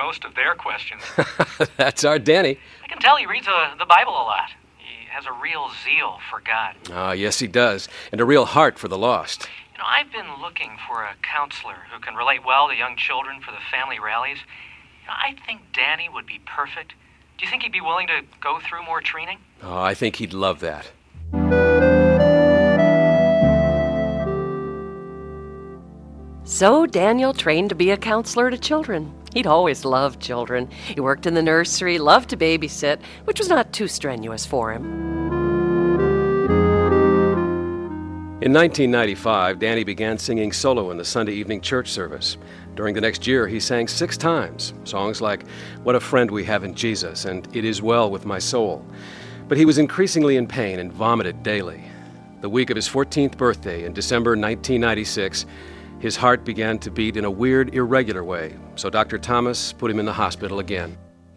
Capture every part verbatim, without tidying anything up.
most of their questions. That's our Danny. I can tell he reads uh, the Bible a lot. He has a real zeal for God. Ah, yes, he does. And a real heart for the lost. You know, I've been looking for a counselor who can relate well to young children for the family rallies. You know, I think Danny would be perfect. Do you think he'd be willing to go through more training? Oh, I think he'd love that. So Daniel trained to be a counselor to children. He'd always loved children. He worked in the nursery, loved to babysit, which was not too strenuous for him. In nineteen ninety-five, Danny began singing solo in the Sunday evening church service. During the next year, he sang six times, songs like What a Friend We Have in Jesus and It Is Well With My Soul. But he was increasingly in pain and vomited daily. The week of his fourteenth birthday in December nineteen ninety-six, his heart began to beat in a weird, irregular way, so Doctor Thomas put him in the hospital again.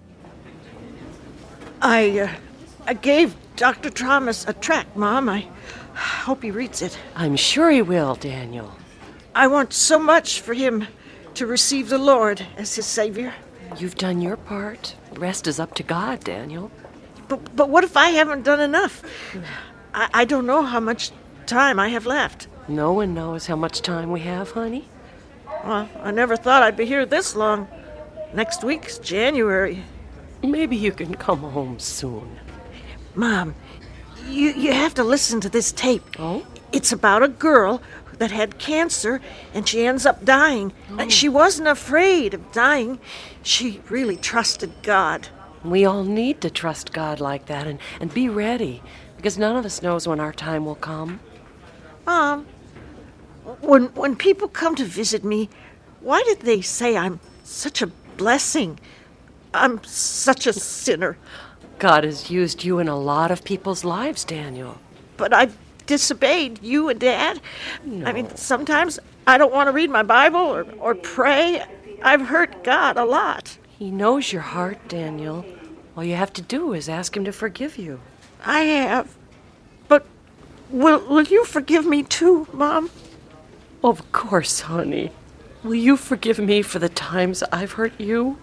I, uh, I gave Doctor Thomas a tract, Mom. I hope he reads it. I'm sure he will, Daniel. I want so much for him to receive the Lord as his Savior. You've done your part. The rest is up to God, Daniel. But, but what if I haven't done enough? I, I don't know how much time I have left. No one knows how much time we have, honey. Well, I never thought I'd be here this long. Next week's January. Maybe you can come home soon. Mom, you, you have to listen to this tape. Oh? It's about a girl that had cancer, and she ends up dying. Oh. She wasn't afraid of dying. She really trusted God. We all need to trust God like that and, and be ready, because none of us knows when our time will come. Mom, when when people come to visit me, why did they say I'm such a blessing? I'm such a sinner. God has used you in a lot of people's lives, Daniel. But I've disobeyed you and Dad. No. I mean, sometimes I don't want to read my Bible or, or pray. I've hurt God a lot. He knows your heart, Daniel. All you have to do is ask him to forgive you. I have. But will, will you forgive me too, Mom? Of course, honey. Will you forgive me for the times I've hurt you?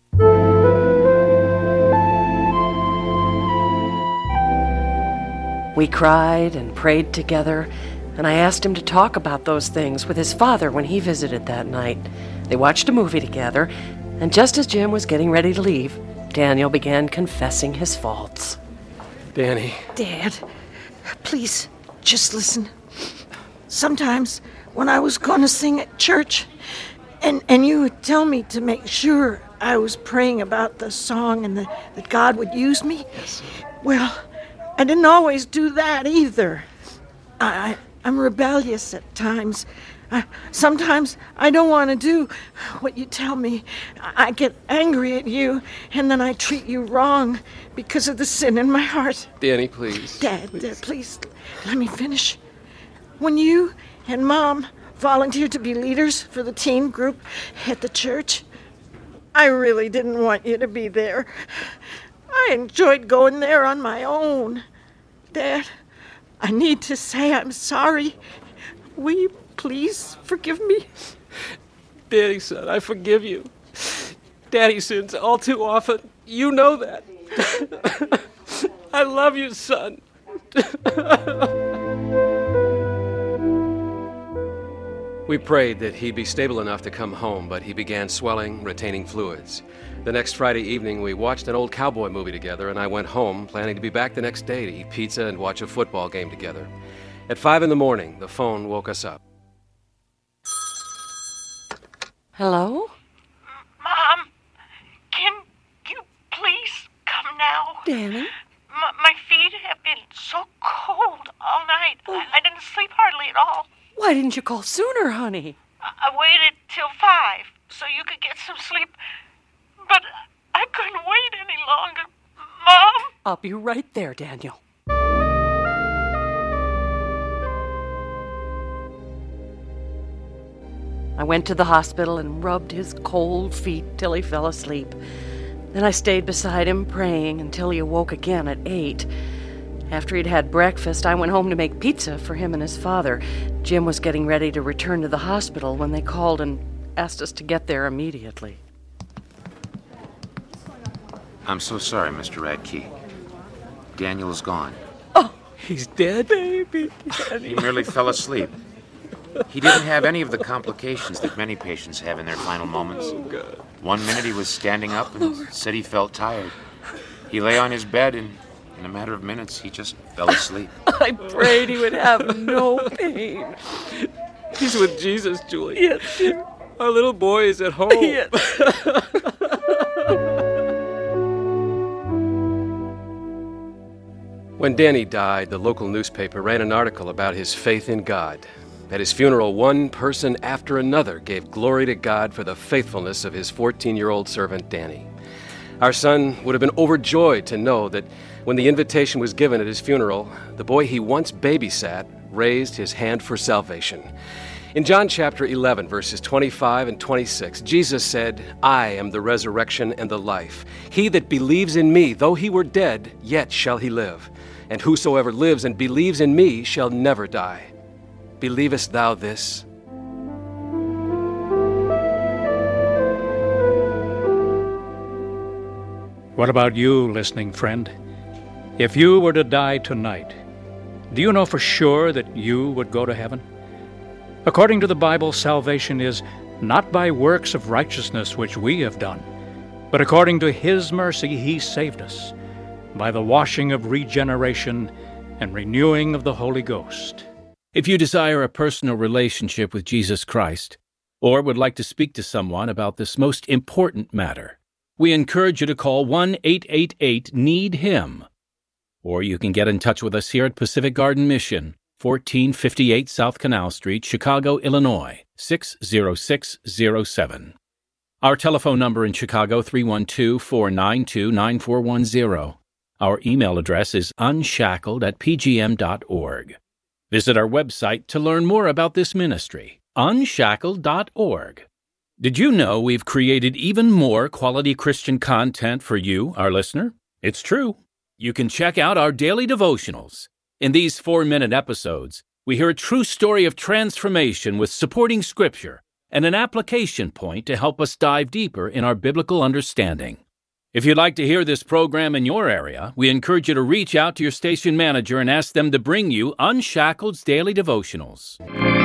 We cried and prayed together, and I asked him to talk about those things with his father when he visited that night. They watched a movie together, and just as Jim was getting ready to leave, Daniel began confessing his faults. Danny. Dad, please, just listen. Sometimes when I was going to sing at church, and, and you would tell me to make sure I was praying about the song and the, that God would use me, Yes. Well, I didn't always do that either. I, I, I'm rebellious at times. I, sometimes I don't want to do what you tell me. I, I get angry at you, and then I treat you wrong because of the sin in my heart. Danny, please. Dad, please. Dad, please, let me finish. When you and Mom volunteered to be leaders for the teen group at the church, I really didn't want you to be there. I enjoyed going there on my own. Dad, I need to say I'm sorry. Will you please forgive me? Danny, son, I forgive you. Daddy sins all too often. You know that. I love you, son. We prayed that he'd be stable enough to come home, but he began swelling, retaining fluids. The next Friday evening, we watched an old cowboy movie together, and I went home, planning to be back the next day to eat pizza and watch a football game together. At five in the morning, the phone woke us up. Hello? Mom, can you please come now? Danny? M- my feet have been so cold all night. Oh. I-, I didn't sleep hardly at all. Why didn't you call sooner, honey? I, I waited till five so you could get some sleep, but I couldn't wait any longer. Mom? I'll be right there, Daniel. I went to the hospital and rubbed his cold feet till he fell asleep. Then I stayed beside him praying until he awoke again at eight. After he'd had breakfast, I went home to make pizza for him and his father. Jim was getting ready to return to the hospital when they called and asked us to get there immediately. I'm so sorry, Mister Radke. Daniel is gone. Oh, He's dead? baby. He merely fell asleep. He didn't have any of the complications that many patients have in their final moments. Oh, God. One minute he was standing up and said he felt tired. He lay on his bed, and in a matter of minutes, he just fell asleep. I prayed he would have no pain. He's with Jesus, Julie. Yes, dear. Our little boy is at home. Yes. When Danny died, the local newspaper ran an article about his faith in God. At his funeral, one person after another gave glory to God for the faithfulness of his fourteen-year-old servant, Danny. Our son would have been overjoyed to know that when the invitation was given at his funeral, the boy he once babysat raised his hand for salvation. In John chapter eleven, verses twenty-five and twenty-six, Jesus said, "I am the resurrection and the life. He that believes in me, though he were dead, yet shall he live. And whosoever lives and believes in me shall never die. Believest thou this?" What about you, listening friend? If you were to die tonight, do you know for sure that you would go to heaven? According to the Bible, salvation is not by works of righteousness which we have done, but according to His mercy He saved us, by the washing of regeneration and renewing of the Holy Ghost. If you desire a personal relationship with Jesus Christ, or would like to speak to someone about this most important matter, we encourage you to call one eight eight eight need him. Or you can get in touch with us here at Pacific Garden Mission, fourteen fifty-eight South Canal Street, Chicago, Illinois, six zero six zero seven. Our telephone number in Chicago, three one two, four nine two, nine four one zero. Our email address is unshackled at p g m dot org. Visit our website to learn more about this ministry, unshackled dot org. Did you know we've created even more quality Christian content for you, our listener? It's true. You can check out our daily devotionals. In these four-minute episodes, we hear a true story of transformation with supporting scripture and an application point to help us dive deeper in our biblical understanding. If you'd like to hear this program in your area, we encourage you to reach out to your station manager and ask them to bring you Unshackled's Daily Devotionals.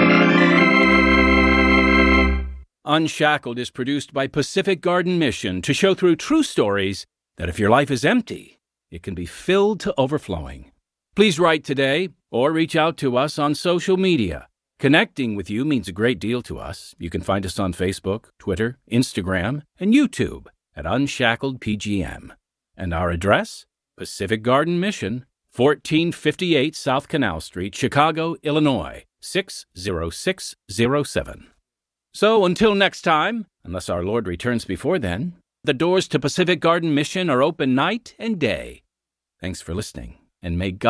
Unshackled is produced by Pacific Garden Mission to show through true stories that if your life is empty, it can be filled to overflowing. Please write today or reach out to us on social media. Connecting with you means a great deal to us. You can find us on Facebook, Twitter, Instagram, and YouTube at Unshackled P G M. And our address? Pacific Garden Mission, fourteen fifty-eight South Canal Street, Chicago, Illinois, six zero six zero seven. So until next time, unless our Lord returns before then, the doors to Pacific Garden Mission are open night and day. Thanks for listening, and may God